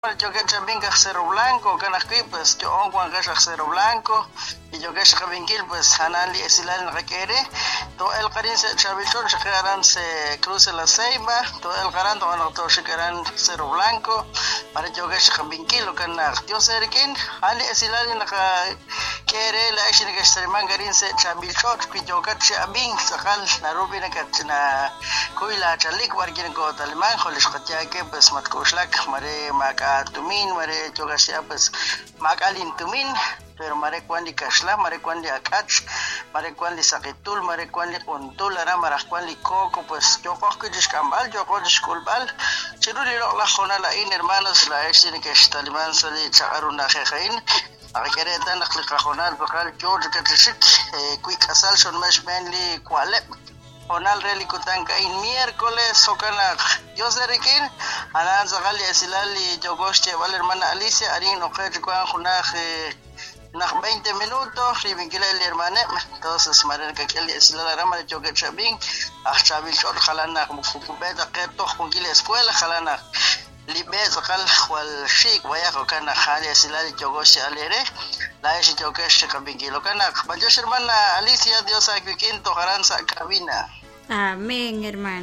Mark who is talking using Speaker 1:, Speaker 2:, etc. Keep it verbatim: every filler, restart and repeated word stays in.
Speaker 1: Yo que también que Cerro Blanco, que aquí pues yo on cuando que Cerro Blanco y yo que Chavinquil pues Hanali Esilal requiere todo el carín se Chavichón se quedarán se cruce la Ceiba todo el garán todo el todo se quedarán Cerro Blanco para yo que Chavinquil lo que na yo sé que Ali Esilal en la quiere la acción que se man garín se Chavichón que yo que Chavin sacal la rubina que na kuila chalik wargin ko talman kholish qatya ke pues mat koslak mare maka tumin mare chogasia pues makalin tumin pero mare kwandi kashla mare kwandi akach mare kwandi sakitul mare kwandi kuntul ara mare kwandi coco pues yo cojo que kambal yo cojo kulbal chiruli la khona la in hermanos la exin que talman sali chagaruna khain akere tan khliqa khona bakal george que tshik quick asal son mesh mainly kwale Onal reli kutanka in miércoles sokana yo serikin anan zagali esilali jogoste vale hermana Alicia arin oqet kuan khunaj nach veinte minutos ribinkila el hermana entonces maren que el esilala rama joget chabin achabil shor khalana mukubeta qeto khungila escuela khalana libez qal wal shik waya kana khali esilali jogoste alere la es jogoste kabingilo kana bajo hermana Alicia Dios aquí quinto garanza cabina.
Speaker 2: Amén, hermano.